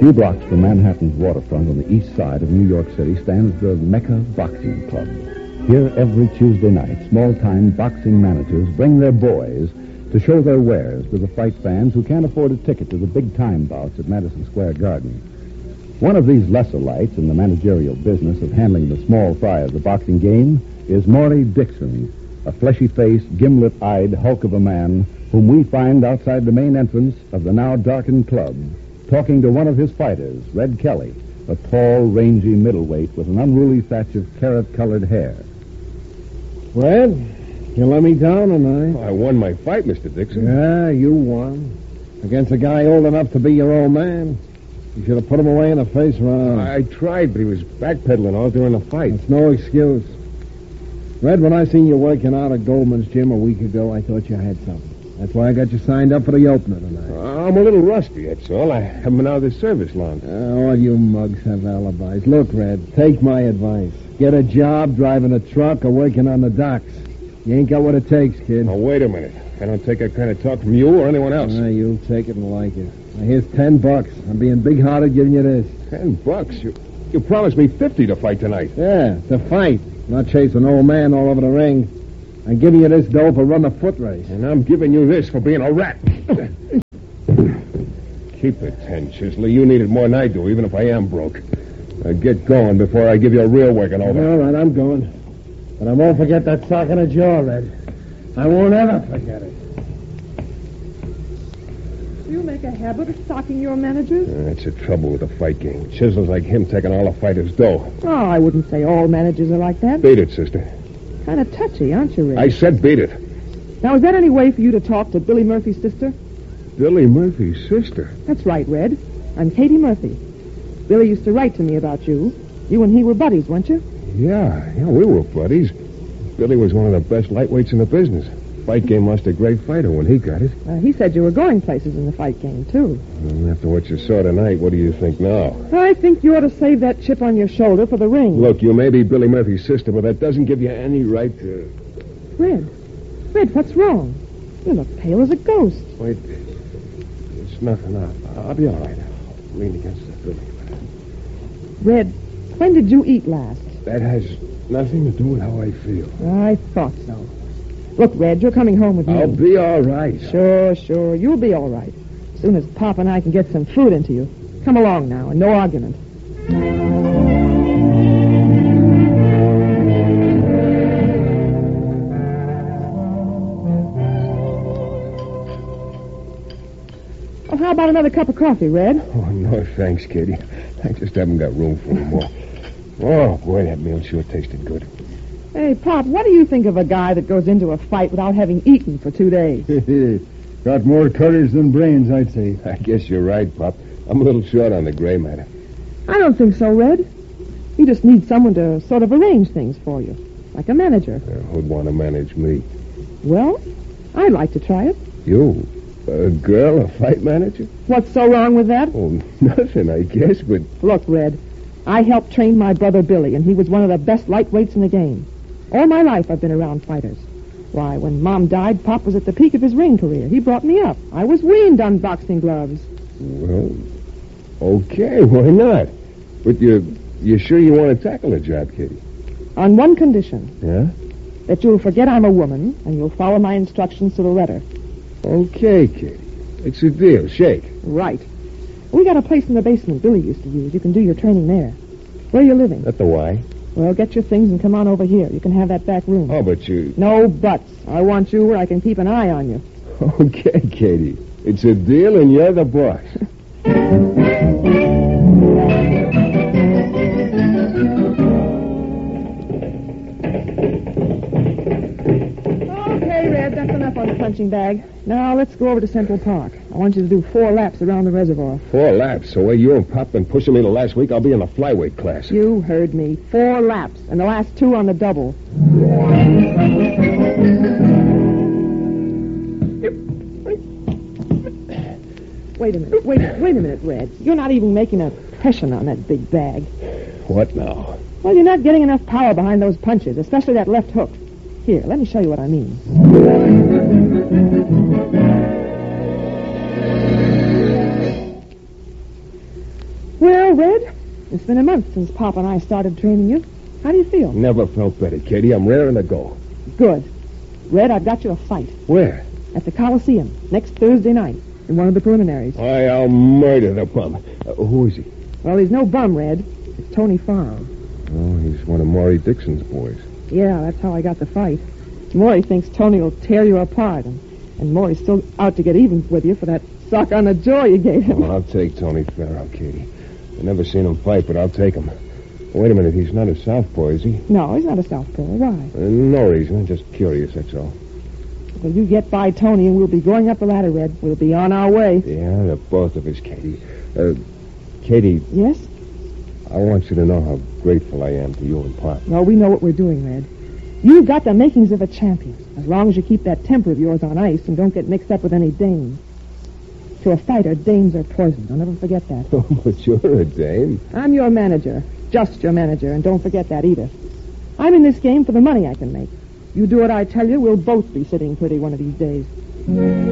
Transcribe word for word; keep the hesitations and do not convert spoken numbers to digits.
few blocks from Manhattan's waterfront on the east side of New York City stands the Mecca Boxing Club. Here, every Tuesday night, small-time boxing managers bring their boys to show their wares to the fight fans who can't afford a ticket to the big-time bouts at Madison Square Garden. One of these lesser lights in the managerial business of handling the small fry of the boxing game is Maury Dixon, a fleshy-faced, gimlet-eyed hulk of a man whom we find outside the main entrance of the now darkened club, talking to one of his fighters, Red Kelly, a tall, rangy middleweight with an unruly thatch of carrot-colored hair. Red, you let me down tonight. I won my fight, Mister Dixon. Yeah, you won. Against a guy old enough to be your old man. You should have put him away in the face round. I tried, but he was backpedaling all during the fight. That's no excuse. Red, when I seen you working out at Goldman's gym a week ago, I thought you had something. That's why I got you signed up for the opener tonight. Uh, I'm a little rusty, that's all. I haven't been out of the service long. Uh, all you mugs have alibis. Look, Red, take my advice. Get a job driving a truck or working on the docks. You ain't got what it takes, kid. Now, wait a minute. I don't take that kind of talk from you or anyone else. Uh, you'll take it and like it. Now, here's ten bucks. I'm being big-hearted giving you this. Ten bucks? You, you promised me fifty to fight tonight. Yeah, to fight. Not chase an old man all over the ring. I'm giving you this dough for running a foot race. And I'm giving you this for being a rat. Keep it, ten, Chisley. You need it more than I do, even if I am broke. Now get going before I give you a real working over. All right, I'm going. But I won't forget that sock in the jaw, Red. I won't ever forget it. Do you make a habit of socking your managers? Uh, that's the trouble with the fight game. Chisels like him taking all the fighters' dough. Oh, I wouldn't say all managers are like that. Beat it, sister. Kind of touchy, aren't you, Red? I said beat it. Now, is that any way for you to talk to Billy Murphy's sister? Billy Murphy's sister? That's right, Red. I'm Katie Murphy. Billy used to write to me about you. You and he were buddies, weren't you? Yeah, yeah, we were buddies. Billy was one of the best lightweights in the business. Fight game lost a great fighter when he got it. Uh, he said you were going places in the fight game, too. Well, after what you saw tonight, what do you think now? I think you ought to save that chip on your shoulder for the ring. Look, you may be Billy Murphy's sister, but that doesn't give you any right to... Red. Red, what's wrong? You look pale as a ghost. Wait. It's nothing. I'll, I'll be all right. I'll lean against the building. Red, when did you eat last? That has nothing to do with how I feel. I thought so. Look, Red, you're coming home with me. I'll be all right. Sure, sure. You'll be all right. As soon as Pop and I can get some food into you. Come along now, and no argument. Well, how about another cup of coffee, Red? Oh, no, thanks, Katie. I just haven't got room for any more. Oh, boy, that meal sure tasted good. Hey, Pop, what do you think of a guy that goes into a fight without having eaten for two days? Got more courage than brains, I'd say. I guess you're right, Pop. I'm a little short on the gray matter. I don't think so, Red. You just need someone to sort of arrange things for you, like a manager. Uh, who'd want to manage me? Well, I'd like to try it. You? A girl, a fight manager? What's so wrong with that? Oh, nothing, I guess, but... Look, Red, I helped train my brother Billy, and he was one of the best lightweights in the game. All my life I've been around fighters. Why, when Mom died, Pop was at the peak of his ring career. He brought me up. I was weaned on boxing gloves. Well, okay, why not? But you, you sure you want to tackle the job, Katie? On one condition. Yeah? That you'll forget I'm a woman, and you'll follow my instructions to the letter. Okay, Katie. It's a deal. Shake. Right. We got a place in the basement Billy used to use. You can do your training there. Where are you living? At the Y. Well, get your things and come on over here. You can have that back room. Oh, but you... No buts. I want you where I can keep an eye on you. Okay, Katie. It's a deal and you're the boss. Okay, Red, that's enough on the punching bag. Now, let's go over to Central Park. I want you to do four laps around the reservoir. Four laps? So where you and Pop been pushing me the last week, I'll be in the flyweight class. You heard me. Four laps, and the last two on the double. Wait a minute. Wait, wait a minute, Red. You're not even making a impression on that big bag. What now? Well, you're not getting enough power behind those punches, especially that left hook. Here, let me show you what I mean. Well, Red, it's been a month since Pop and I started training you. How do you feel? Never felt better, Katie. I'm raring to go. Good. Red, I've got you a fight. Where? At the Coliseum, next Thursday night, in one of the preliminaries. Why, I'll murder the bum. Uh, who is he? Well, he's no bum, Red. It's Tony Farrell. Oh, he's one of Maury Dixon's boys. Yeah, that's how I got the fight. Maury thinks Tony will tear you apart, and, and Maury's still out to get even with you for that sock on the jaw you gave him. Well, I'll take Tony Farrell, Katie. I've never seen him fight, but I'll take him. Wait a minute, he's not a southpaw, is he? No, he's not a southpaw. Why? Uh, no reason. I'm just curious, that's all. Well, you get by Tony, and we'll be going up the ladder, Red. We'll be on our way. Yeah, the both of us, Katie. Uh, Katie, Yes? I want you to know how grateful I am to you and Pop. Well, we know what we're doing, Red. You've got the makings of a champion, as long as you keep that temper of yours on ice and don't get mixed up with any dames. To a fighter, dames are poison. Don't ever forget that. Oh, but you're a dame. I'm your manager. Just your manager, and don't forget that either. I'm in this game for the money I can make. You do what I tell you, we'll both be sitting pretty one of these days.